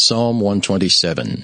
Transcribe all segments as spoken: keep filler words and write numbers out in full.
Psalm one twenty-seven.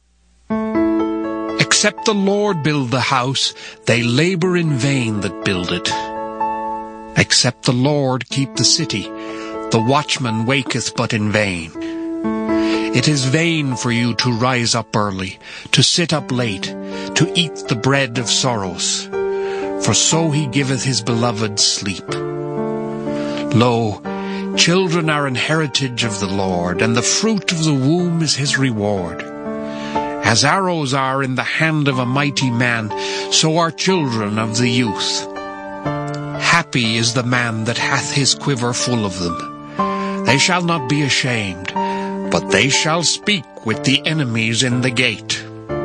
Except the Lord build the house, they labor in vain that build it. Except the Lord keep the city, the watchman waketh but in vain. It is vain for you to rise up early, to sit up late, to eat the bread of sorrows. For so he giveth his beloved sleep. Lo, children are an heritage of the Lord, and the fruit of the womb is his reward. As arrows are in the hand of a mighty man, so are children of the youth. Happy is the man that hath his quiver full of them. They shall not be ashamed, but they shall speak with the enemies in the gate.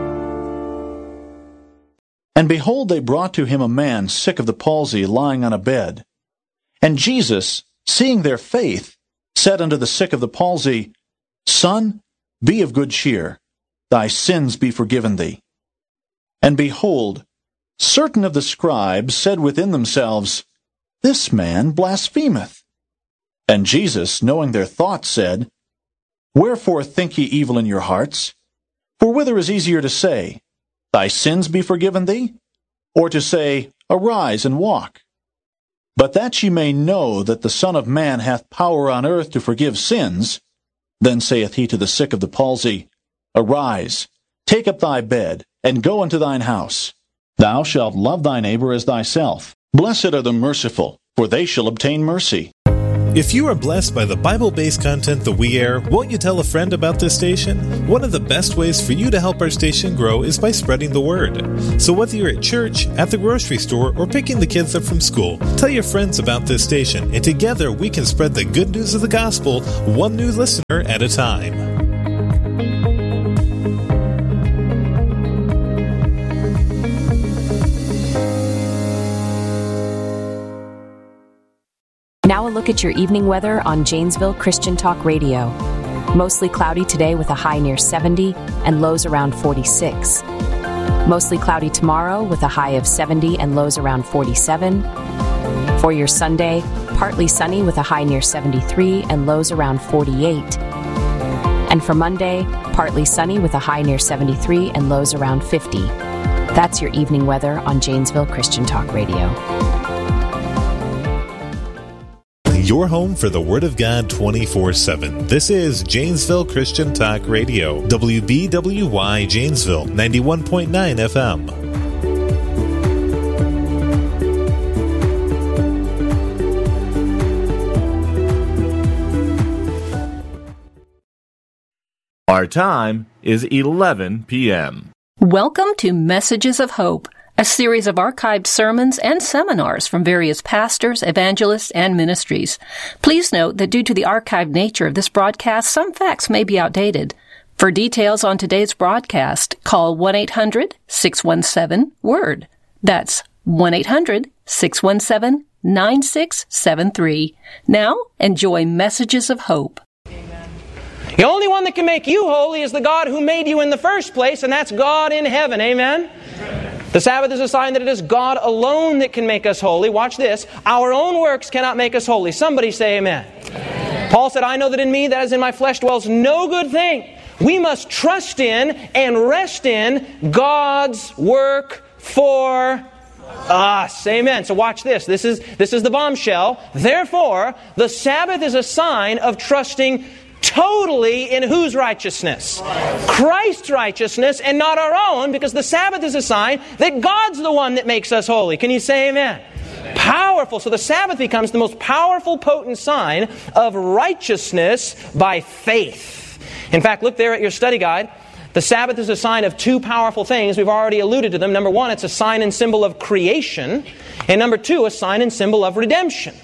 And behold, they brought to him a man sick of the palsy, lying on a bed. And Jesus, seeing their faith, said unto the sick of the palsy, Son, be of good cheer, thy sins be forgiven thee. And behold, certain of the scribes said within themselves, This man blasphemeth. And Jesus, knowing their thoughts, said, Wherefore think ye evil in your hearts? For whither is easier to say, Thy sins be forgiven thee? Or to say, Arise and walk? But that ye may know that the Son of Man hath power on earth to forgive sins, then saith he to the sick of the palsy, Arise, take up thy bed, and go into thine house. Thou shalt love thy neighbor as thyself. Blessed are the merciful, for they shall obtain mercy. If you are blessed by the Bible-based content that we air, won't you tell a friend about this station? One of the best ways for you to help our station grow is by spreading the word. So whether you're at church, at the grocery store, or picking the kids up from school, tell your friends about this station, and together we can spread the good news of the gospel, one new listener at a time. Now a look at your evening weather on Janesville Christian Talk Radio. Mostly cloudy today with a high near seventy and lows around forty-six. Mostly cloudy tomorrow with a high of seventy and lows around forty-seven. For your Sunday, partly sunny with a high near seventy-three and lows around forty-eight. And for Monday, partly sunny with a high near seventy-three and lows around fifty. That's your evening weather on Janesville Christian Talk Radio. Your home for the Word of God twenty-four seven. This is Janesville Christian Talk Radio, W B W Y Janesville, ninety-one point nine F M. Our time is eleven p.m. Welcome to Messages of Hope, a series of archived sermons and seminars from various pastors, evangelists, and ministries. Please note that due to the archived nature of this broadcast, some facts may be outdated. For details on today's broadcast, call one eight hundred six one seven WORD. That's one eight hundred six one seven nine six seven three. Now, enjoy Messages of Hope. The only one that can make you holy is the God who made you in the first place, and that's God in heaven. Amen? The Sabbath is a sign that it is God alone that can make us holy. Watch this. Our own works cannot make us holy. Somebody say amen. Amen. Paul said, I know that in me, that is in my flesh, dwells no good thing. We must trust in and rest in God's work for us. Amen. So watch this. This is, this is the bombshell. Therefore, the Sabbath is a sign of trusting totally in whose righteousness? Christ's righteousness, and not our own, because the Sabbath is a sign that God's the one that makes us holy. Can you say amen? Amen. Powerful. So the Sabbath becomes the most powerful, potent sign of righteousness by faith. In fact, look there at your study guide. The Sabbath is a sign of two powerful things. We've already alluded to them. Number one, it's a sign and symbol of creation. And number two, a sign and symbol of redemption.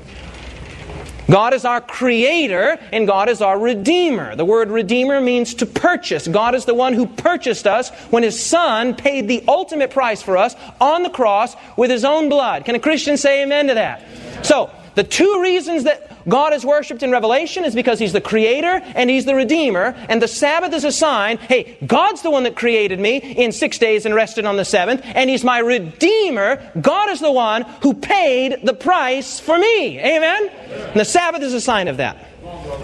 God is our creator and God is our redeemer. The word redeemer means to purchase. God is the one who purchased us when His Son paid the ultimate price for us on the cross with His own blood. Can a Christian say amen to that? Amen. So, the two reasons that God is worshipped in Revelation is because He's the Creator and He's the Redeemer. And the Sabbath is a sign, hey, God's the one that created me in six days and rested on the seventh. And He's my Redeemer. God is the one who paid the price for me. Amen? And the Sabbath is a sign of that.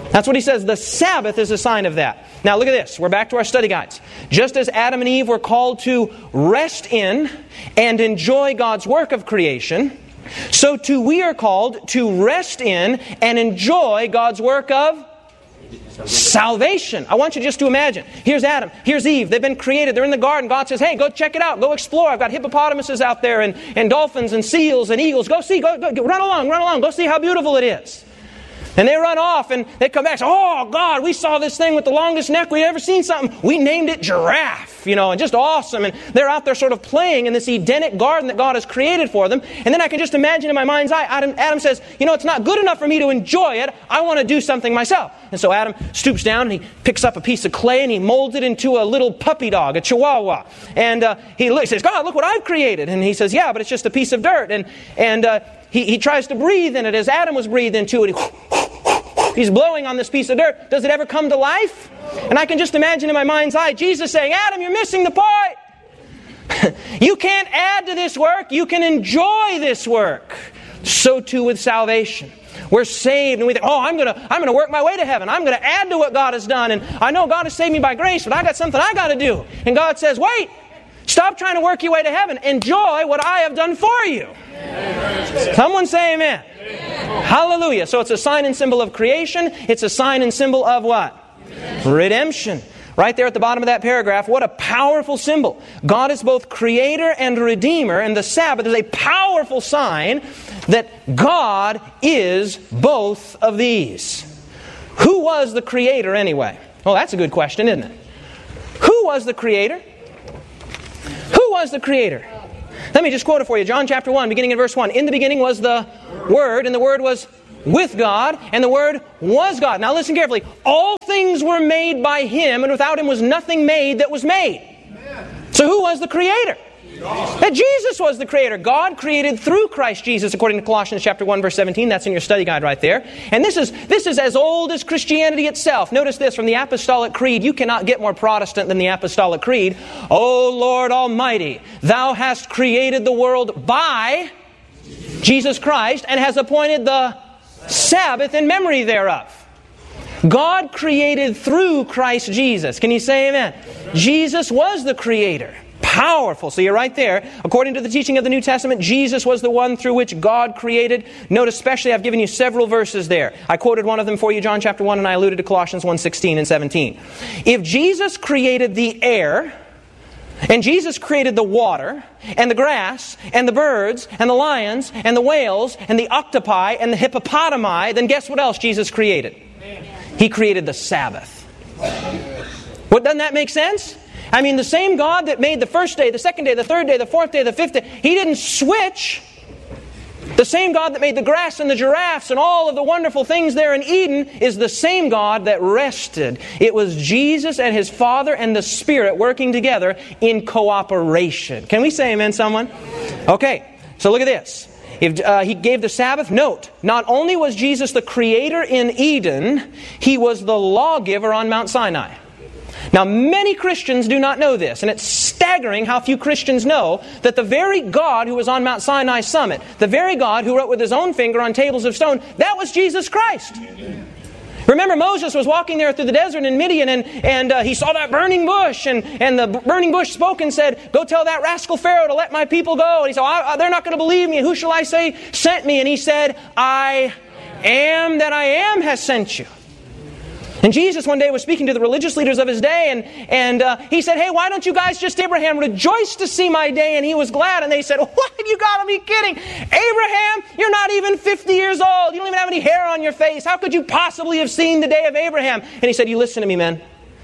That's what he says. The Sabbath is a sign of that. Now look at this. We're back to our study guides. Just as Adam and Eve were called to rest in and enjoy God's work of creation, so too we are called to rest in and enjoy God's work of salvation. I want you just to imagine. Here's Adam. Here's Eve. They've been created. They're in the garden. God says, hey, go check it out. Go explore. I've got hippopotamuses out there and, and dolphins and seals and eagles. Go see. Go, go run along. Run along. Go see how beautiful it is. And they run off and they come back and say, oh, God, we saw this thing with the longest neck we'd ever seen something. We named it Giraffe, you know, and just awesome. And they're out there sort of playing in this Edenic garden that God has created for them. And then I can just imagine in my mind's eye, Adam, Adam says, you know, it's not good enough for me to enjoy it. I want to do something myself. And so Adam stoops down and he picks up a piece of clay and he molds it into a little puppy dog, a chihuahua. And uh, he looks, says, God, look what I've created. And he says, yeah, but it's just a piece of dirt. And, and uh, he, he tries to breathe in it as Adam was breathed into it. He He's blowing on this piece of dirt. Does it ever come to life? And I can just imagine in my mind's eye Jesus saying, Adam, you're missing the point. You can't add to this work. You can enjoy this work. So too with salvation. We're saved and we think, oh, I'm going to I'm going to work my way to heaven. I'm going to add to what God has done. And I know God has saved me by grace, but I got something I got to do. And God says, wait, stop trying to work your way to heaven. Enjoy what I have done for you. Amen. Someone say amen. Amen. Hallelujah. So it's a sign and symbol of creation. It's a sign and symbol of what? Redemption. Redemption. Right there at the bottom of that paragraph. What a powerful symbol. God is both creator and redeemer. And the Sabbath is a powerful sign that God is both of these. Who was the creator anyway? Well, that's a good question, isn't it? Who was the creator? Who was the creator? Let me just quote it for you. John chapter one, beginning in verse one. In the beginning was the Word, and the Word was with God, and the Word was God. Now listen carefully. All things were made by Him, and without Him was nothing made that was made. So who was the creator? That Jesus was the creator. God created through Christ Jesus, according to Colossians chapter one, verse seventeen. That's in your study guide right there. And this is this is as old as Christianity itself. Notice this from the Apostolic Creed. You cannot get more Protestant than the Apostolic Creed. O Lord Almighty, Thou hast created the world by Jesus Christ and has appointed the Sabbath in memory thereof. God created through Christ Jesus. Can you say amen? Jesus was the creator. Powerful. So you're right there. According to the teaching of the New Testament, Jesus was the one through which God created. Note especially, I've given you several verses there. I quoted one of them for you, John chapter one, and I alluded to Colossians one, sixteen and seventeen. If Jesus created the air, and Jesus created the water, and the grass, and the birds, and the lions, and the whales, and the octopi, and the hippopotami, then guess what else Jesus created? He created the Sabbath. What, doesn't that make sense? I mean, the same God that made the first day, the second day, the third day, the fourth day, the fifth day, He didn't switch. The same God that made the grass and the giraffes and all of the wonderful things there in Eden is the same God that rested. It was Jesus and His Father and the Spirit working together in cooperation. Can we say amen, someone? Okay, so look at this. If uh, He gave the Sabbath, note, not only was Jesus the creator in Eden, He was the lawgiver on Mount Sinai. Now, many Christians do not know this, and it's staggering how few Christians know that the very God who was on Mount Sinai summit, the very God who wrote with His own finger on tables of stone, that was Jesus Christ. Remember, Moses was walking there through the desert in Midian, and, and uh, he saw that burning bush, and, and the burning bush spoke and said, go tell that rascal Pharaoh to let my people go. And he said, oh, they're not going to believe me. Who shall I say sent me? And he said, I am that I am has sent you. And Jesus one day was speaking to the religious leaders of His day, and, and uh, He said, hey, why don't you guys just, Abraham, rejoice to see my day? And he was glad. And they said, what? You got to be kidding. Abraham, you're not even fifty years old. You don't even have any hair on your face. How could you possibly have seen the day of Abraham? And He said, you listen to me, men.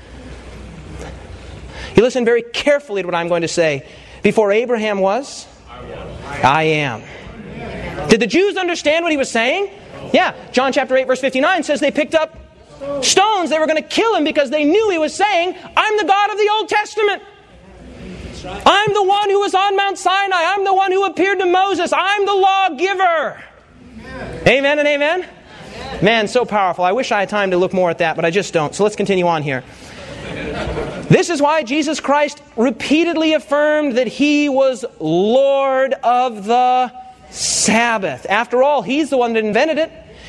You listen very carefully to what I'm going to say. Before Abraham was, I am. Did the Jews understand what He was saying? Yeah. John chapter eight, verse fifty-nine says they picked up stones. They were going to kill Him because they knew He was saying, I'm the God of the Old Testament. I'm the one who was on Mount Sinai. I'm the one who appeared to Moses. I'm the lawgiver. Amen, amen and amen? Amen. Man, so powerful. I wish I had time to look more at that, but I just don't. So let's continue on here. This is why Jesus Christ repeatedly affirmed that He was Lord of the Sabbath. After all, He's the one that invented it.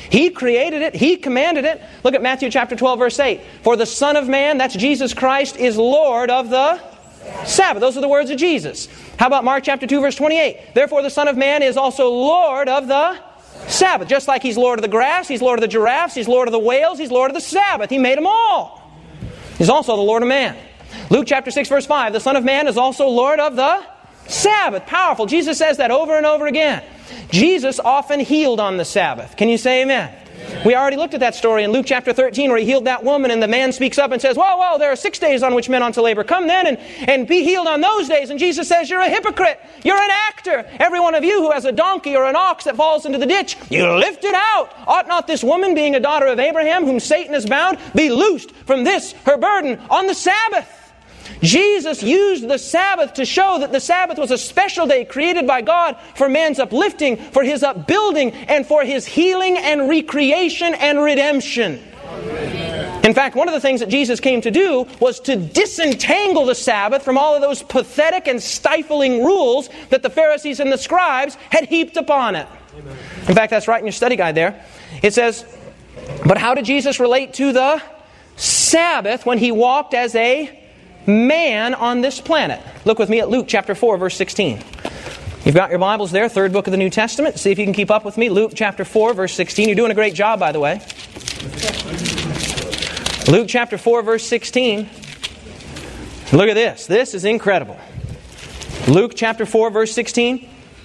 He created it. He commanded it. Look at Matthew chapter twelve, verse eight. For the Son of Man, that's Jesus Christ, is Lord of the Sabbath. Those are the words of Jesus. How about Mark chapter two, verse twenty-eight? Therefore the Son of Man is also Lord of the Sabbath. Just like He's Lord of the grass, He's Lord of the giraffes, He's Lord of the whales, He's Lord of the Sabbath. He made them all. He's also the Lord of man. Luke chapter six, verse five. The Son of Man is also Lord of the Sabbath. Powerful. Jesus says that over and over again. Jesus often healed on the Sabbath. Can you say amen? We already looked at that story in Luke chapter thirteen where He healed that woman, and the man speaks up and says, Whoa, whoa, there are six days on which men ought to labor. Come then and, and be healed on those days. And Jesus says, you're a hypocrite. You're an actor. Every one of you who has a donkey or an ox that falls into the ditch, you lift it out. Ought not this woman, being a daughter of Abraham, whom Satan has bound, be loosed from this, her burden, on the Sabbath? Jesus used the Sabbath to show that the Sabbath was a special day created by God for man's uplifting, for His upbuilding, and for His healing and recreation and redemption. In fact, one of the things that Jesus came to do was to disentangle the Sabbath from all of those pathetic and stifling rules that the Pharisees and the scribes had heaped upon it. In fact, that's right in your study guide there. It says, but how did Jesus relate to the Sabbath when He walked as a man on this planet? Look with me at Luke chapter four, verse sixteen. You've got your Bibles there, third book of the New Testament. See if you can keep up with me. Luke chapter four, verse sixteen. You're doing a great job, by the way. Luke chapter four, verse sixteen. Look at this. This is incredible. Luke chapter four, verse sixteen.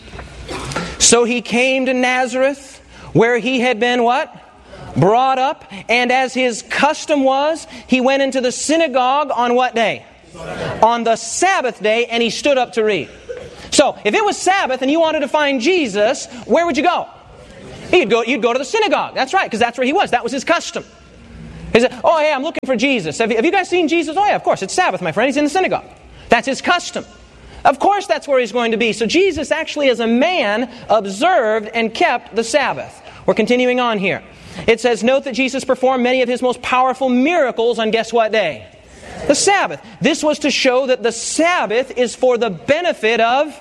So He came to Nazareth, where He had been what? Brought up. And as His custom was, He went into the synagogue on what day? On the Sabbath day, and He stood up to read. So, if it was Sabbath and you wanted to find Jesus, where would you go? You'd go, you'd go to the synagogue. That's right, because that's where He was. That was His custom. He said, oh, hey, I'm looking for Jesus. Have you, have you guys seen Jesus? Oh, yeah, of course. It's Sabbath, my friend. He's in the synagogue. That's His custom. Of course that's where He's going to be. So, Jesus actually, as a man, observed and kept the Sabbath. We're continuing on here. It says, note that Jesus performed many of His most powerful miracles on guess what day? The Sabbath. This was to show that the Sabbath is for the benefit of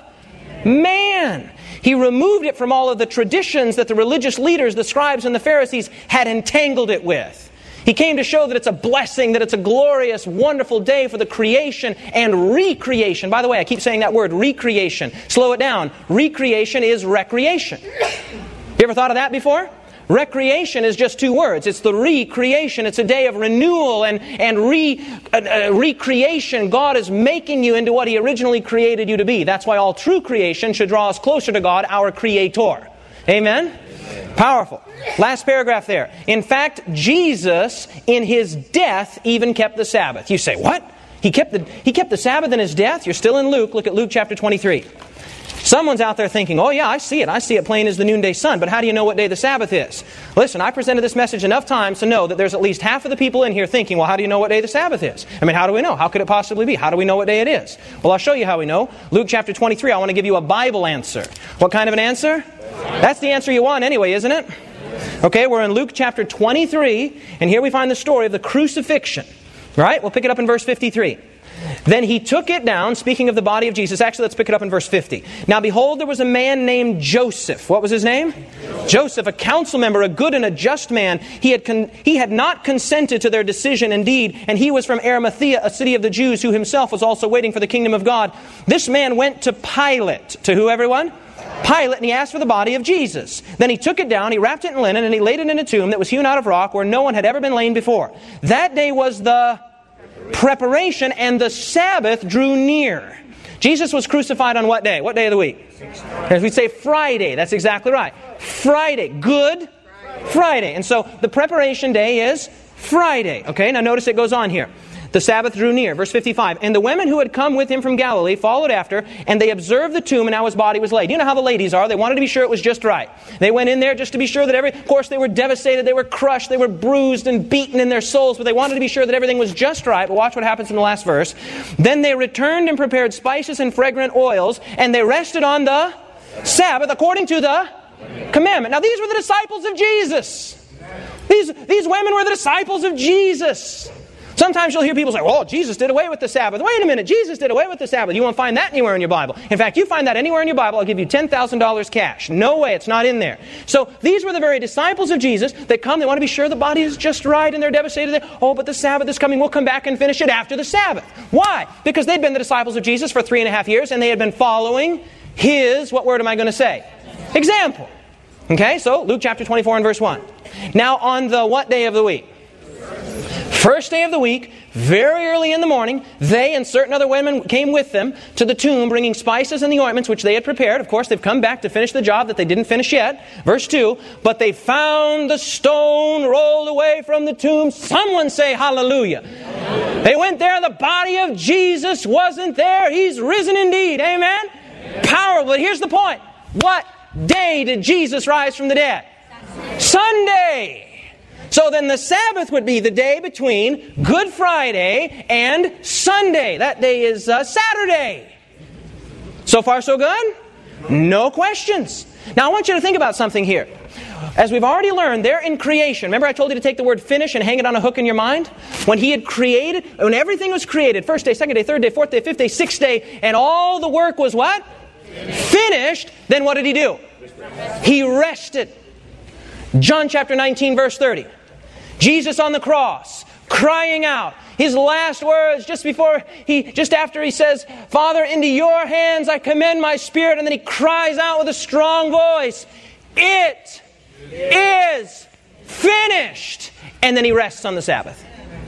man. He removed it from all of the traditions that the religious leaders, the scribes and the Pharisees, had entangled it with. He came to show that it's a blessing, that it's a glorious, wonderful day for the creation and recreation. By the way, I keep saying that word, recreation. Slow it down. Recreation is recreation. You ever thought of that before? Recreation is just two words. It's the recreation. It's a day of renewal and, and re, uh, uh, recreation. God is making you into what He originally created you to be. That's why all true creation should draw us closer to God, our Creator. Amen? Amen. Powerful. Last paragraph there. In fact, Jesus, in His death, even kept the Sabbath. You say, what? He kept the, he kept the Sabbath in His death? You're still in Luke. Look at Luke chapter twenty-three. Someone's out there thinking, oh yeah, I see it. I see it plain as the noonday sun. But how do you know what day the Sabbath is? Listen, I presented this message enough times to know that there's at least half of the people in here thinking, well, how do you know what day the Sabbath is? I mean, how do we know? How could it possibly be? How do we know what day it is? Well, I'll show you how we know. Luke chapter twenty-three, I want to give you a Bible answer. What kind of an answer? That's the answer you want anyway, isn't it? Okay, we're in Luke chapter twenty-three, and here we find the story of the crucifixion. Right? We'll pick it up in verse fifty-three. Then He took it down, speaking of the body of Jesus. Actually, let's pick it up in verse fifty. Now behold, there was a man named Joseph. What was his name? Joseph, Joseph a council member, a good and a just man. He had con- he had not consented to their decision indeed, and he was from Arimathea, a city of the Jews, who himself was also waiting for the kingdom of God. This man went to Pilate. To who, everyone? Pilate, and he asked for the body of Jesus. Then he took it down, he wrapped it in linen, and he laid it in a tomb that was hewn out of rock where no one had ever been lain before. That day was the preparation, and the Sabbath drew near. Jesus was crucified on what day? What day of the week? As we say, Friday. That's exactly right. Friday. Good Friday. And so the preparation day is Friday. Okay, now notice it goes on here. The Sabbath drew near. Verse fifty-five. And the women who had come with Him from Galilee followed after, and they observed the tomb and how His body was laid. You know how the ladies are. They wanted to be sure it was just right. They went in there just to be sure that every... Of course, they were devastated. They were crushed. They were bruised and beaten in their souls. But they wanted to be sure that everything was just right. But watch what happens in the last verse. Then they returned and prepared spices and fragrant oils, and they rested on the Sabbath according to the commandment. Now, these were the disciples of Jesus. These, these women were the disciples of Jesus. Sometimes you'll hear people say, well, Jesus did away with the Sabbath. Wait a minute, Jesus did away with the Sabbath. You won't find that anywhere in your Bible. In fact, you find that anywhere in your Bible, I'll give you ten thousand dollars cash. No way, it's not in there. So these were the very disciples of Jesus that come. They want to be sure the body is just right, and they're devastated. Oh, but the Sabbath is coming. We'll come back and finish it after the Sabbath. Why? Because they'd been the disciples of Jesus for three and a half years, and they had been following His, what word am I going to say? Example. Okay, so Luke chapter twenty-four and verse one. Now on the what day of the week? First day of the week, very early in the morning, they and certain other women came with them to the tomb, bringing spices and the ointments which they had prepared. Of course, they've come back to finish the job that they didn't finish yet. Verse two, but they found the stone rolled away from the tomb. Someone say hallelujah. Hallelujah. They went there, the body of Jesus wasn't there. He's risen indeed. Amen? Amen. Powerful. But here's the point. What day did Jesus rise from the dead? Sunday. Sunday. So then the Sabbath would be the day between Good Friday and Sunday. That day is uh, Saturday. So far, so good? No questions. Now, I want you to think about something here. As we've already learned, they're in creation. Remember I told you to take the word finish and hang it on a hook in your mind? When He had created, when everything was created, first day, second day, third day, fourth day, fifth day, sixth day, and all the work was what? Finished. Then what did He do? He rested. John chapter nineteen, verse thirty. Jesus on the cross, crying out. His last words just before he, just after he says, Father, into your hands I commend my spirit. And then he cries out with a strong voice, it is finished. And then he rests on the Sabbath.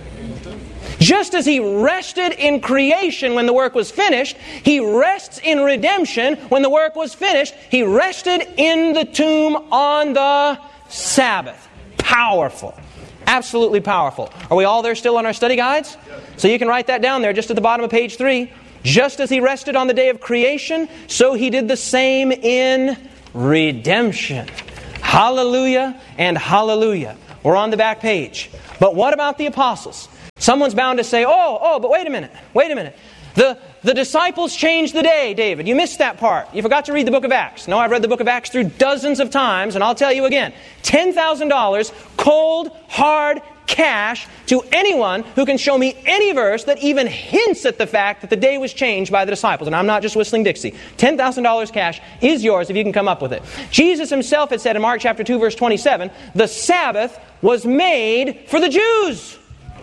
Just as He rested in creation when the work was finished, He rests in redemption when the work was finished. He rested in the tomb on the Sabbath. Powerful. Absolutely powerful. Are we all there still on our study guides? So you can write that down there just at the bottom of page three. Just as He rested on the day of creation, so He did the same in redemption. Hallelujah and hallelujah. We're on the back page. But what about the apostles? Someone's bound to say, oh, oh, but wait a minute, wait a minute. The, the disciples changed the day, David. You missed that part. You forgot to read the book of Acts. No, I've read the book of Acts through dozens of times, and I'll tell you again. ten thousand dollars, cold, hard cash to anyone who can show me any verse that even hints at the fact that the day was changed by the disciples. And I'm not just whistling Dixie. ten thousand dollars cash is yours if you can come up with it. Jesus Himself had said in Mark chapter two, verse twenty-seven, the Sabbath was made for the Jews.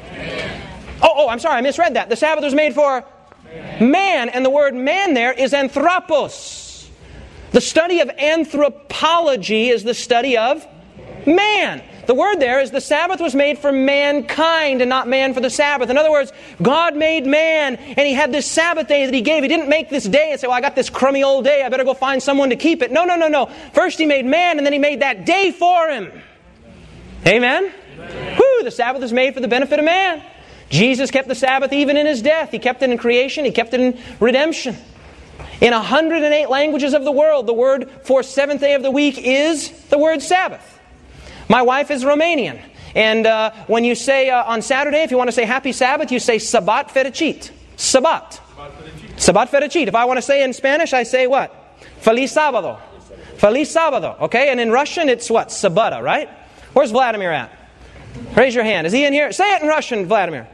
Oh, oh, I'm sorry, I misread that. The Sabbath was made for man. man. And the word man there is anthropos. The study of anthropology is the study of man. The word there is the Sabbath was made for mankind and not man for the Sabbath. In other words, God made man and He had this Sabbath day that He gave. He didn't make this day and say, well, I got this crummy old day. I better go find someone to keep it. No, no, no, no. First He made man and then He made that day for him. Amen? Amen. Whew, the Sabbath is made for the benefit of man. Jesus kept the Sabbath even in His death. He kept it in creation. He kept it in redemption. In one hundred eight languages of the world, the word for seventh day of the week is the word Sabbath. My wife is Romanian. And uh, when you say uh, on Saturday, if you want to say Happy Sabbath, you say Sabat Fericit. Sabat. Sabat Fericit. If I want to say in Spanish, I say what? Feliz Sábado. Feliz Sábado. Okay? And in Russian, it's what? Sabata, right? Where's Vladimir at? Raise your hand. Is he in here? Say it in Russian, Vladimir.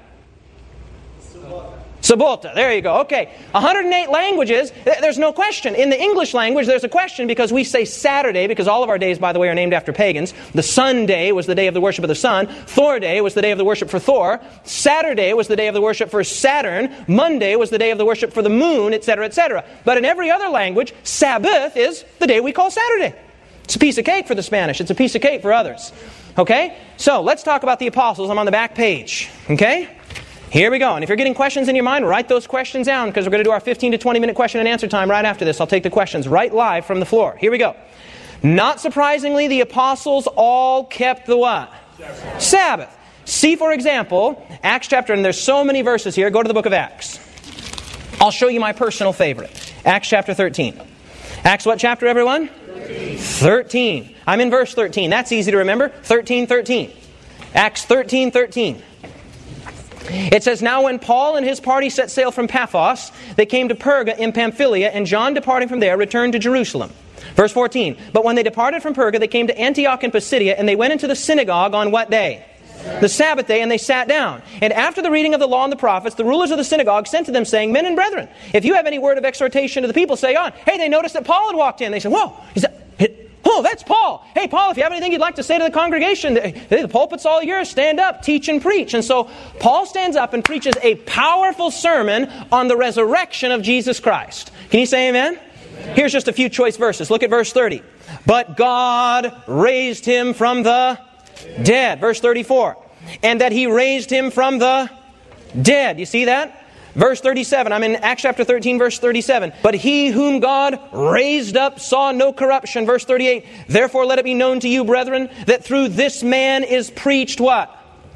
Sabota. There you go. Okay. one hundred eight languages. There's no question. In the English language, there's a question because we say Saturday, because all of our days, by the way, are named after pagans. The Sunday was the day of the worship of the sun. Thor Day was the day of the worship for Thor. Saturday was the day of the worship for Saturn. Monday was the day of the worship for the moon, et cetera, et cetera. But in every other language, Sabbath is the day we call Saturday. It's a piece of cake for the Spanish. It's a piece of cake for others. Okay? So, let's talk about the apostles. I'm on the back page. Okay? Here we go. And if you're getting questions in your mind, write those questions down because we're going to do our fifteen to twenty minute question and answer time right after this. I'll take the questions right live from the floor. Here we go. Not surprisingly, the apostles all kept the what? Sabbath. Sabbath. See, for example, Acts chapter, and there's so many verses here. Go to the book of Acts. I'll show you my personal favorite. Acts chapter thirteen. Acts what chapter, everyone? thirteen. thirteen. I'm in verse thirteen. That's easy to remember. thirteen thirteen. Acts thirteen thirteen. It says, now when Paul and his party set sail from Paphos, they came to Perga in Pamphylia, and John, departing from there, returned to Jerusalem. Verse fourteen. But when they departed from Perga, they came to Antioch in Pisidia, and they went into the synagogue on what day? The Sabbath day, and they sat down. And after the reading of the law and the prophets, the rulers of the synagogue sent to them, saying, Men and brethren, if you have any word of exhortation to the people, say on. Hey, they noticed that Paul had walked in. They said, Whoa, is that... Oh, that's Paul. Hey, Paul, if you have anything you'd like to say to the congregation, the pulpit's all yours. Stand up, teach and preach. And so Paul stands up and preaches a powerful sermon on the resurrection of Jesus Christ. Can you say amen? Amen. Here's just a few choice verses. Look at verse thirty. But God raised him from the dead. Verse thirty-four. And that he raised him from the dead. You see that? Verse thirty-seven, I'm in Acts chapter thirteen, verse thirty-seven. But he whom God raised up saw no corruption. Verse thirty-eight, therefore let it be known to you, brethren, that through this man is preached what?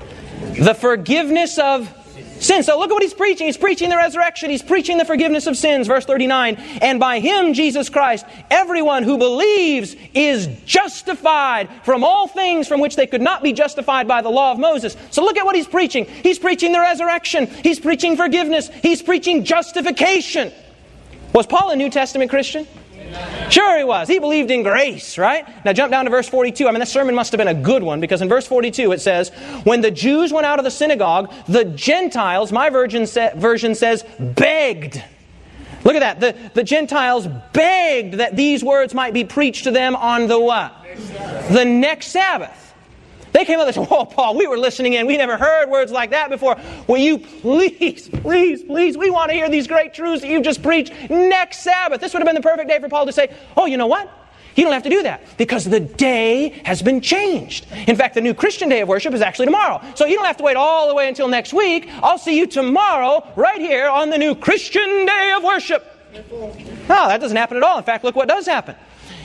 The forgiveness of sins. So look at what he's preaching. He's preaching the resurrection. He's preaching the forgiveness of sins. Verse thirty-nine, and by him, Jesus Christ, everyone who believes is justified from all things from which they could not be justified by the law of Moses. So look at what he's preaching. He's preaching the resurrection. He's preaching forgiveness. He's preaching justification. Was Paul a New Testament Christian? Sure he was. He believed in grace, right? Now jump down to verse forty-two. I mean, that sermon must have been a good one, because in verse forty-two it says, when the Jews went out of the synagogue, the Gentiles, my version, sa- version says, begged. Look at that. The, the Gentiles begged that these words might be preached to them on the what? Next the next Sabbath. They came up and said, oh, Paul, we were listening in. We never heard words like that before. Will you please, please, please, we want to hear these great truths that you've just preached next Sabbath. This would have been the perfect day for Paul to say, oh, you know what? You don't have to do that, because the day has been changed. In fact, the new Christian day of worship is actually tomorrow. So you don't have to wait all the way until next week. I'll see you tomorrow right here on the new Christian day of worship. No, that doesn't happen at all. In fact, look what does happen.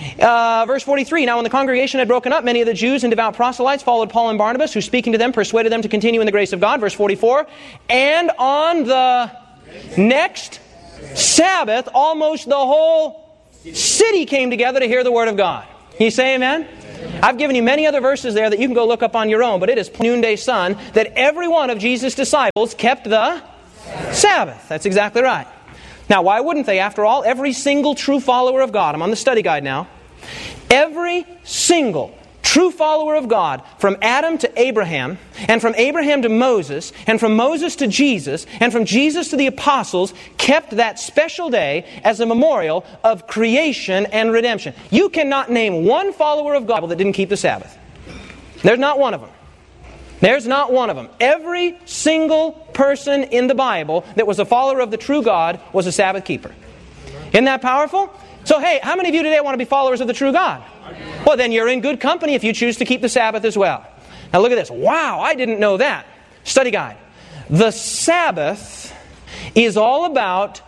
Uh, verse forty-three, now when the congregation had broken up, many of the Jews and devout proselytes followed Paul and Barnabas, who speaking to them persuaded them to continue in the grace of God. Verse forty-four, and on the next Sabbath, almost the whole city came together to hear the word of God. Can you say amen? I've given you many other verses there that you can go look up on your own, but it is noonday sun that every one of Jesus' disciples kept the Sabbath. That's exactly right. Now, why wouldn't they? After all, every single true follower of God, I'm on the study guide now, every single true follower of God, from Adam to Abraham, and from Abraham to Moses, and from Moses to Jesus, and from Jesus to the apostles, kept that special day as a memorial of creation and redemption. You cannot name one follower of God that didn't keep the Sabbath. There's not one of them. There's not one of them. Every single person in the Bible that was a follower of the true God was a Sabbath keeper. Isn't that powerful? So hey, how many of you today want to be followers of the true God? Well, then you're in good company if you choose to keep the Sabbath as well. Now look at this. Wow, I didn't know that. Study guide. The Sabbath is all about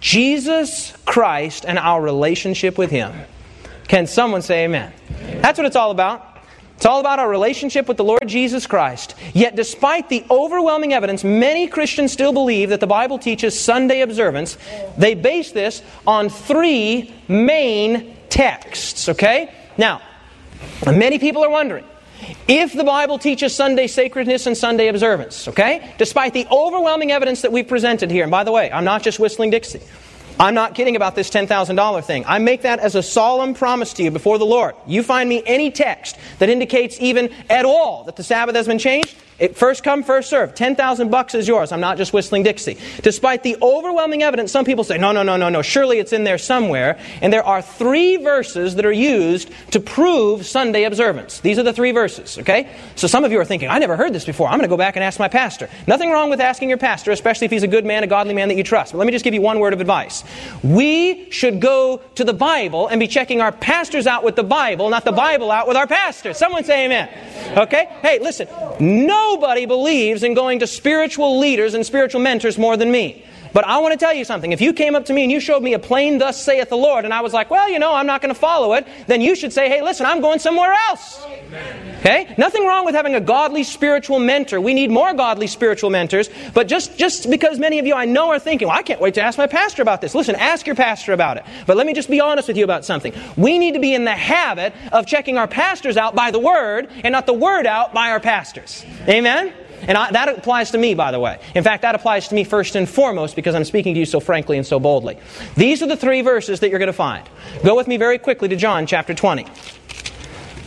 Jesus Christ and our relationship with Him. Can someone say amen? That's what it's all about. It's all about our relationship with the Lord Jesus Christ. Yet despite the overwhelming evidence, many Christians still believe that the Bible teaches Sunday observance. They base this on three main texts. Okay? Now, many people are wondering, if the Bible teaches Sunday sacredness and Sunday observance, okay? Despite the overwhelming evidence that we've presented here, and by the way, I'm not just whistling Dixie. I'm not kidding about this ten thousand dollars thing. I make that as a solemn promise to you before the Lord. You find me any text that indicates even at all that the Sabbath has been changed, it first come, first served. ten thousand bucks is yours. I'm not just whistling Dixie. Despite the overwhelming evidence, some people say, no, no, no, no, no, surely it's in there somewhere. And there are three verses that are used to prove Sunday observance. These are the three verses, okay? So some of you are thinking, I never heard this before. I'm going to go back and ask my pastor. Nothing wrong with asking your pastor, especially if he's a good man, a godly man that you trust. But let me just give you one word of advice. We should go to the Bible and be checking our pastors out with the Bible, not the Bible out with our pastors. Someone say amen. Okay? Hey, listen. Nobody believes in going to spiritual leaders and spiritual mentors more than me. But I want to tell you something. If you came up to me and you showed me a plain thus saith the Lord, and I was like, well, you know, I'm not going to follow it, then you should say, hey, listen, I'm going somewhere else. Okay? Nothing wrong with having a godly spiritual mentor. We need more godly spiritual mentors. But just, just because many of you I know are thinking, well, I can't wait to ask my pastor about this. Listen, ask your pastor about it. But let me just be honest with you about something. We need to be in the habit of checking our pastors out by the Word and not the Word out by our pastors. Amen? And I, that applies to me, by the way. In fact, that applies to me first and foremost because I'm speaking to you so frankly and so boldly. These are the three verses that you're going to find. Go with me very quickly to John chapter twenty.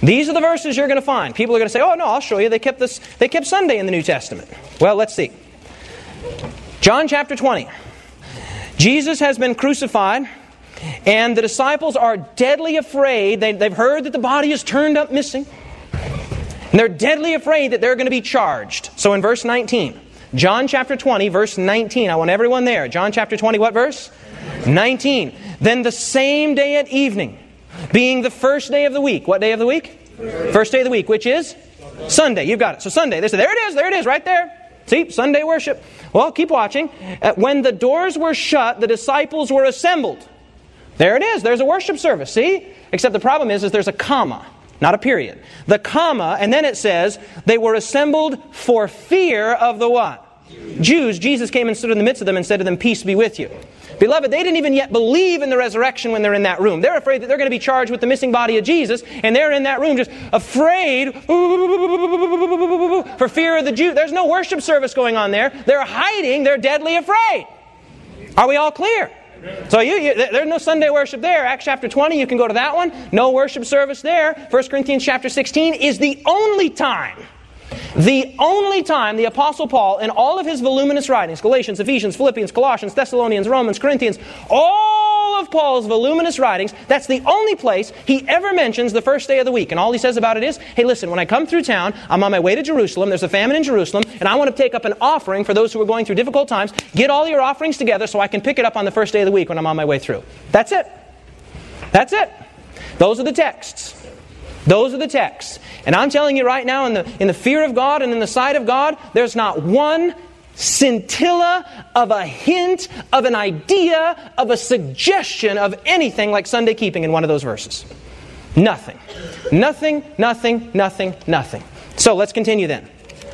These are the verses you're going to find. People are going to say, oh, no, I'll show you. They kept this. They kept Sunday in the New Testament. Well, let's see. John chapter twenty. Jesus has been crucified, and the disciples are deadly afraid. They, they've heard that the body is turned up missing. And they're deadly afraid that they're going to be charged. So in verse nineteen, John chapter twenty, verse nineteen. I want everyone there. John chapter twenty, what verse? nineteen. Then the same day at evening, being the first day of the week. What day of the week? First day of the week, which is? Sunday. You've got it. So Sunday. They say, there it is, there it is, right there. See, Sunday worship. Well, keep watching. Uh, when the doors were shut, the disciples were assembled. There it is. There's a worship service. See? Except the problem is, is there's a comma, not a period. The comma, and then it says, they were assembled for fear of the what? Jews. Jesus came and stood in the midst of them and said to them, peace be with you. Beloved, they didn't even yet believe in the resurrection when they're in that room. They're afraid that they're going to be charged with the missing body of Jesus, and they're in that room just afraid for fear of the Jews. There's no worship service going on there. They're hiding. They're deadly afraid. Are we all clear? So you, you, there's no Sunday worship there. Acts chapter twenty, you can go to that one. No worship service there. First Corinthians chapter sixteen is the only time The only time the Apostle Paul, in all of his voluminous writings, Galatians, Ephesians, Philippians, Colossians, Thessalonians, Romans, Corinthians, all of Paul's voluminous writings, that's the only place he ever mentions the first day of the week. And all he says about it is, hey, listen, when I come through town, I'm on my way to Jerusalem, there's a famine in Jerusalem, and I want to take up an offering for those who are going through difficult times. Get all your offerings together so I can pick it up on the first day of the week when I'm on my way through. That's it. That's it. Those are the texts. Those are the texts. And I'm telling you right now, in the, in the fear of God and in the sight of God, there's not one scintilla of a hint, of an idea, of a suggestion of anything like Sunday keeping in one of those verses. Nothing. Nothing, nothing, nothing, nothing. So let's continue then.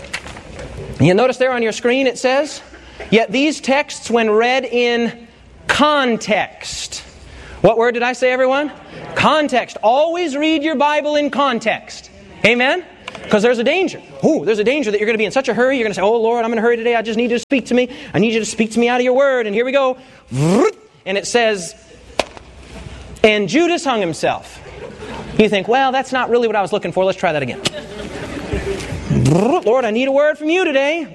You notice there on your screen it says, yet these texts when read in context. What word did I say, everyone? Context. Always read your Bible in context. Amen? Because there's a danger. Ooh, there's a danger that you're going to be in such a hurry. You're going to say, oh, Lord, I'm in a hurry today. I just need you to speak to me. I need you to speak to me out of your word. And here we go. And it says, and Judas hung himself. You think, well, that's not really what I was looking for. Let's try that again. Lord, I need a word from you today.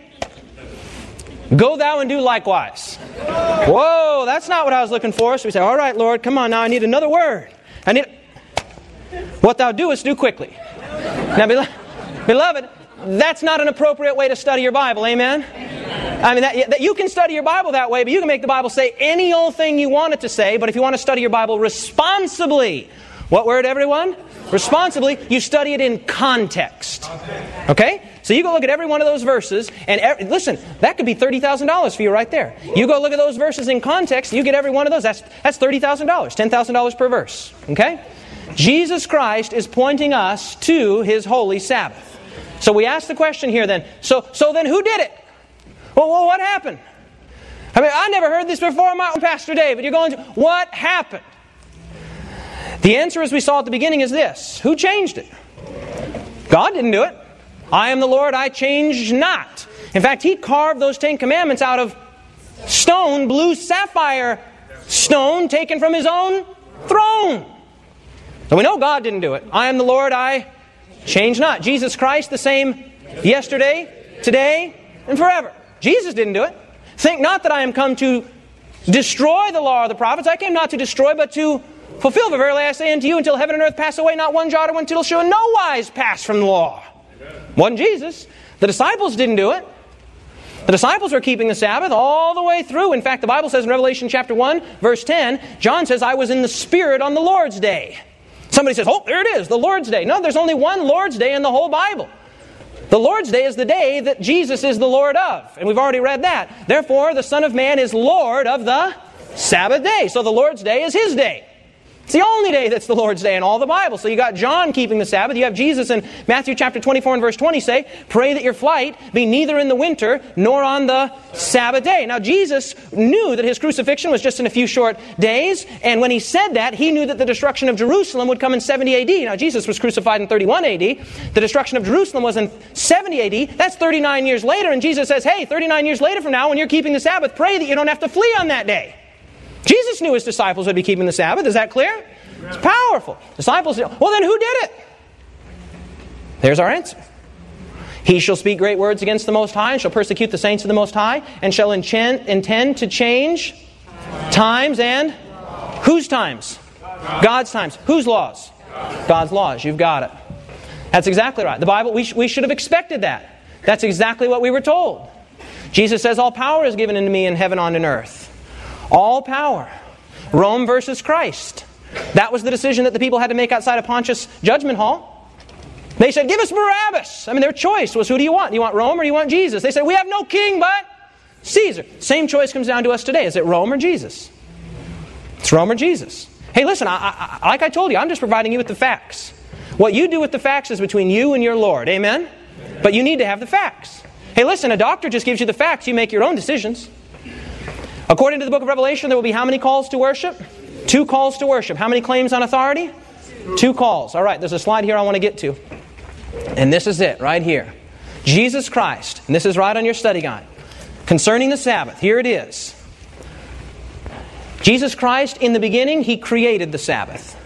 Go thou and do likewise. Whoa, that's not what I was looking for. So we say, all right, Lord, come on now. I need another word. I need. What thou doest, do quickly. Now, beloved, that's not an appropriate way to study your Bible. Amen? I mean, that, that you can study your Bible that way, but you can make the Bible say any old thing you want it to say. But if you want to study your Bible responsibly, what word, everyone? Responsibly, you study it in context. Okay? So you go look at every one of those verses, and every, listen, that could be thirty thousand dollars for you right there. You go look at those verses in context, you get every one of those, that's, that's thirty thousand dollars, ten thousand dollars per verse. Okay? Jesus Christ is pointing us to His holy Sabbath. So we ask the question here then, so, so then who did it? Well, well, what happened? I mean, I never heard this before, my Pastor David. You're going to, what happened? The answer, as we saw at the beginning, is this. Who changed it? God didn't do it. I am the Lord, I change not. In fact, He carved those Ten Commandments out of stone, blue sapphire stone, taken from His own throne. So we know God didn't do it. I am the Lord, I change not. Jesus Christ, the same yesterday, today, and forever. Jesus didn't do it. Think not that I am come to destroy the law of the prophets. I came not to destroy, but to fulfill. For verily I say unto you, until heaven and earth pass away, not one jot or one tittle shall in no wise pass from the law. Wasn't Jesus. The disciples didn't do it. The disciples were keeping the Sabbath all the way through. In fact, the Bible says in Revelation chapter one, verse ten, John says, I was in the Spirit on the Lord's day. Somebody says, oh, there it is, the Lord's Day. No, there's only one Lord's Day in the whole Bible. The Lord's Day is the day that Jesus is the Lord of. And we've already read that. Therefore, the Son of Man is Lord of the Sabbath day. So the Lord's Day is His day. It's the only day that's the Lord's Day in all the Bible. So you got John keeping the Sabbath. You have Jesus in Matthew chapter twenty-four and verse twenty say, pray that your flight be neither in the winter nor on the Sabbath day. Now Jesus knew that His crucifixion was just in a few short days. And when He said that, He knew that the destruction of Jerusalem would come in seventy A D. Now Jesus was crucified in thirty-one A D. The destruction of Jerusalem was in seventy A D. That's thirty-nine years later. And Jesus says, hey, thirty-nine years later from now, when you're keeping the Sabbath, pray that you don't have to flee on that day. Jesus knew His disciples would be keeping the Sabbath. Is that clear? It's powerful. Disciples, well then who did it? There's our answer. He shall speak great words against the Most High, and shall persecute the saints of the Most High, and shall intend, intend to change times and whose times? God's times. Whose laws? God's laws. You've got it. That's exactly right. The Bible, we, sh- we should have expected that. That's exactly what we were told. Jesus says, all power is given unto me in heaven and on earth. All power. Rome versus Christ. That was the decision that the people had to make outside of Pontius' judgment hall. They said, give us Barabbas. I mean, their choice was, who do you want? Do you want Rome or do you want Jesus? They said, we have no king but Caesar. Same choice comes down to us today. Is it Rome or Jesus? It's Rome or Jesus. Hey, listen, I, I, like I told you, I'm just providing you with the facts. What you do with the facts is between you and your Lord. Amen? But you need to have the facts. Hey, listen, a doctor just gives you the facts. You make your own decisions. According to the book of Revelation, there will be how many calls to worship? Two calls to worship. How many claims on authority? Two calls. All right, there's a slide here I want to get to. And this is it, right here. Jesus Christ, and this is right on your study guide. Concerning the Sabbath, here it is. Jesus Christ, in the beginning, He created the Sabbath.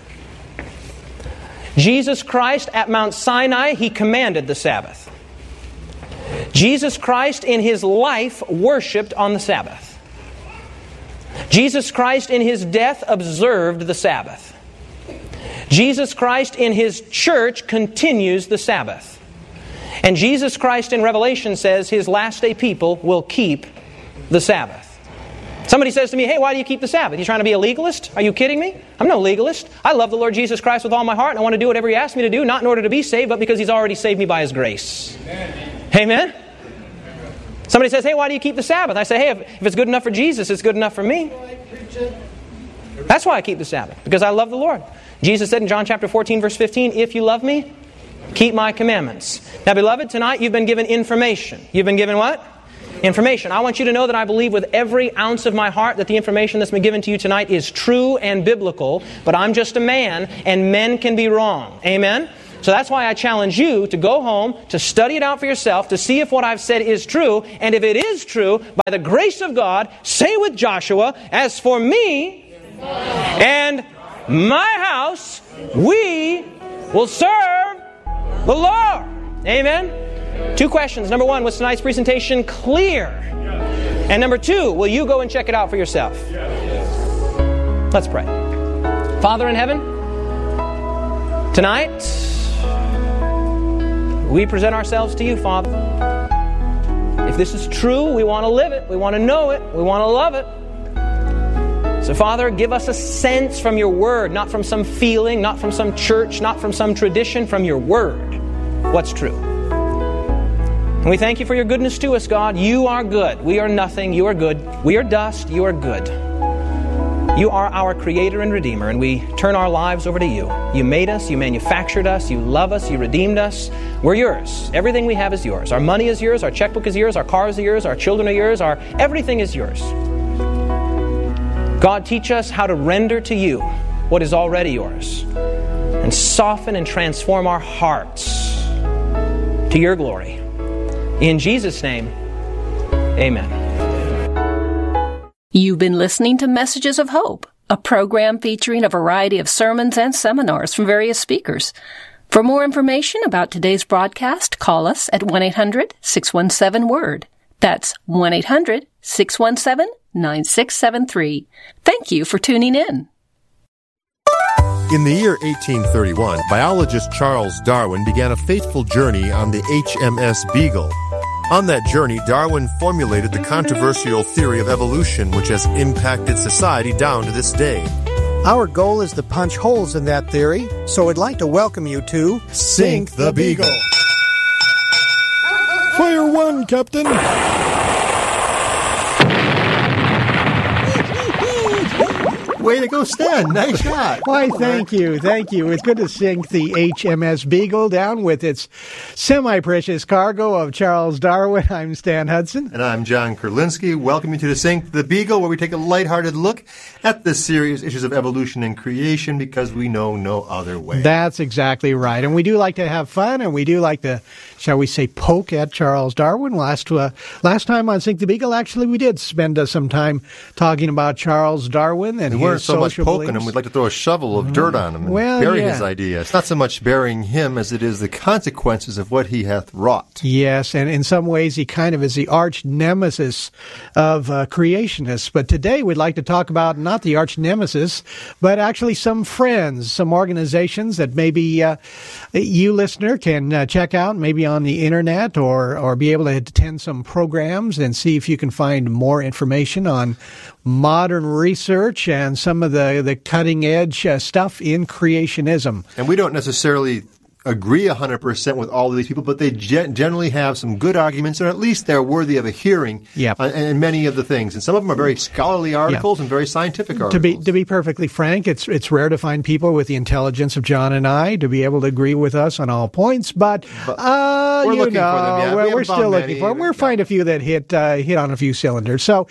Jesus Christ, at Mount Sinai, He commanded the Sabbath. Jesus Christ, in His life, worshipped on the Sabbath. Jesus Christ, in His death, observed the Sabbath. Jesus Christ in His church continues the Sabbath. And Jesus Christ in Revelation says His last day people will keep the Sabbath. Somebody says to me, hey, why do you keep the Sabbath? You trying to be a legalist? Are you kidding me? I'm no legalist. I love the Lord Jesus Christ with all my heart and I want to do whatever He asked me to do, not in order to be saved, but because He's already saved me by His grace. Amen. Amen? Somebody says, hey, why do you keep the Sabbath? I say, hey, if, if it's good enough for Jesus, it's good enough for me. That's why I keep the Sabbath, because I love the Lord. Jesus said in John chapter fourteen, verse fifteen, if you love me, keep my commandments. Now, beloved, tonight you've been given information. You've been given what? Information. I want you to know that I believe with every ounce of my heart that the information that's been given to you tonight is true and biblical, but I'm just a man, and men can be wrong. Amen? So that's why I challenge you to go home, to study it out for yourself, to see if what I've said is true, and if it is true, by the grace of God, say with Joshua, as for me and my house, we will serve the Lord. Amen? Two questions. Number one, was tonight's presentation clear? And number two, will you go and check it out for yourself? Let's pray. Father in heaven, tonight, we present ourselves to you, Father. If this is true, we want to live it. We want to know it. We want to love it. So, Father, give us a sense from your Word, not from some feeling, not from some church, not from some tradition, from your Word, what's true. And we thank you for your goodness to us, God. You are good. We are nothing. You are good. We are dust. You are good. You are our Creator and Redeemer, and we turn our lives over to you. You made us. You manufactured us. You love us. You redeemed us. We're yours. Everything we have is yours. Our money is yours. Our checkbook is yours. Our cars are yours. Our children are yours. Our everything is yours. God, teach us how to render to you what is already yours and soften and transform our hearts to your glory. In Jesus' name, amen. You've been listening to Messages of Hope, a program featuring a variety of sermons and seminars from various speakers. For more information about today's broadcast, call us at one eight hundred six one seven WORD. That's one eight hundred six one seven nine six seven three. Thank you for tuning in. In the year eighteen thirty-one, biologist Charles Darwin began a fateful journey on the H M S Beagle. On that journey, Darwin formulated the controversial theory of evolution, which has impacted society down to this day. Our goal is to punch holes in that theory, so I'd like to welcome you to Sink the Beagle. Fire one, Captain! Way to go, Stan. Nice shot. Why, thank you, thank you. It's good to sink the H M S Beagle down with its semi-precious cargo of Charles Darwin. I'm Stan Hudson. And I'm John Kurlinski. Welcome you to Sink the Beagle, where we take a lighthearted look at the serious issues of evolution and creation because we know no other way. That's exactly right. And we do like to have fun, and we do like to, shall we say, poke at Charles Darwin. Last uh, last time on Sink the Beagle, actually, we did spend uh, some time talking about Charles Darwin and his aren't so much social poking beliefs. him. We'd like to throw a shovel of dirt on him and Well, bury yeah. his idea. It's not so much burying him as it is the consequences of what he hath wrought. Yes, and in some ways he kind of is the arch nemesis of uh, creationists. But today we'd like to talk about not the arch nemesis, but actually some friends, some organizations that maybe uh, you, listener, can uh, check out, maybe on the internet, or, or be able to attend some programs and see if you can find more information on modern research and some of the, the cutting-edge uh, stuff in creationism. And we don't necessarily agree one hundred percent with all of these people, but they gen- generally have some good arguments, or at least they're worthy of a hearing Yep. uh, in many of the things. And some of them are very scholarly articles Yep. and very scientific articles. To be to be perfectly frank, it's it's rare to find people with the intelligence of John and I to be able to agree with us on all points. But, uh, we're you looking know, for them, yeah. We we're, haven't we're still found looking many. for them. We'll find a few that hit uh, hit on a few cylinders. So,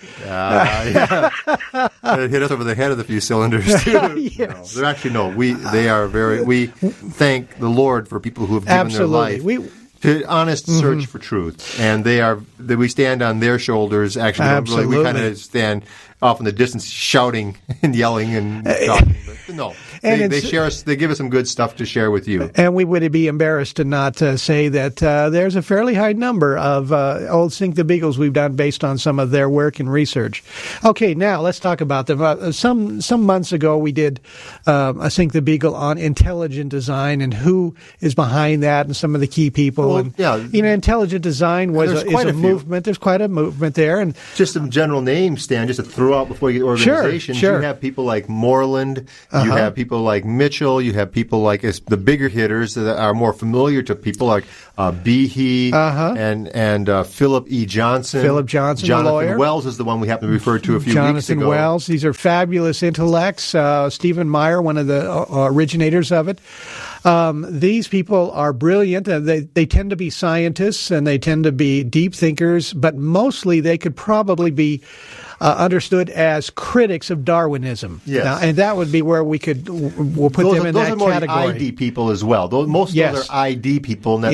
Uh, yeah. It hit us over the head with a few cylinders too. Yes. No, they're actually no. We they are very. We thank the Lord for people who have given absolutely, their life we. to honest search for truth, and they are. That we stand on their shoulders. Actually, we don't really, we kind Absolutely. of stand off in the distance, shouting and yelling and talking. But no, And they, they it's- share us. They give us some good stuff to share with you. And we would be embarrassed to not uh, say that uh, there's a fairly high number of uh, old Sink the Beagles we've done based on some of their work and research. Okay, now let's talk about them. Uh, some some months ago, we did um, a Sink the Beagle on intelligent design and who is behind that, and some of the key people. Well, and yeah. you know, intelligent design was There's a, is quite a, a few. movement. There's quite a movement there, and Just some general names, Stan, just to throw out before you get organizations. Sure, sure. You have people like Moreland. You Uh-huh. have people like Mitchell. You have people like uh, the bigger hitters that are more familiar to people like uh, Behe Uh-huh. and and uh, Philip E. Johnson. Philip Johnson, the Jonathan lawyer. Wells is the one we happen to refer to a few weeks Jonathan ago. Wells. These are fabulous intellects. Uh, Stephen Meyer, one of the uh, originators of it. Um, these people are brilliant. Uh, they they tend to be scientists and they tend to be deep thinkers, but mostly they could probably be uh, understood as critics of Darwinism. Yes. Now, and that would be where we could we'll put Those, them are, in those that are more category. the I D people as well. Those, most Yes. of them are I D people, and that